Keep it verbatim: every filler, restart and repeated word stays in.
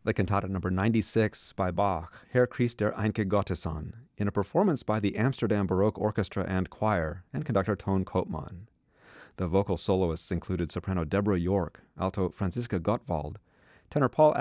the cantata number ninety-six by Bach, Herr Christ der Einke Gottessohn, in a performance by the Amsterdam Baroque Orchestra and Choir and conductor Toon Koopman. The vocal soloists included soprano Deborah York, alto Franziska Gottwald, tenor Paul